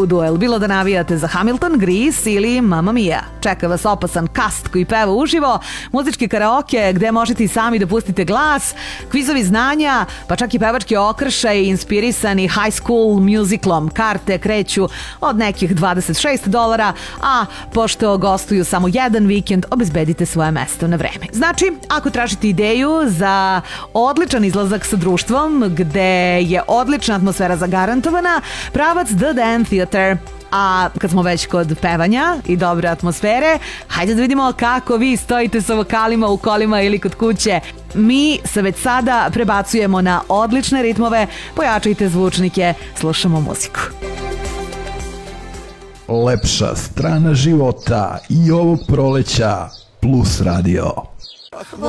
u duel, bilo da navijate za Hamilton, Grease ili Mamma Mia. Čeka vas opasan kast koji peva uživo, muzički karaoke gde možete i sami da pustite glas, kvizovi znanja, pa čak i pevački okršaj inspirisani High School Musicalom. Karte kreću od nekih $26, a pošto gostuju samo jedan vikend, obezbedite svoje mesto na vreme. Znači, ako tražite ideju za odličan izlazak sa društvom gde je odlična atmosfera zagarantovana, pravac The Dan Theater. A kad smo već kod pevanja i dobre atmosfere, hajde da vidimo kako vi stojite sa vokalima u kolima ili kod kuće. Mi se već sada prebacujemo na odlične ritmove, pojačajte zvučnike, slušamo muziku. Lepša strana života i ovog proleća Plus Radio.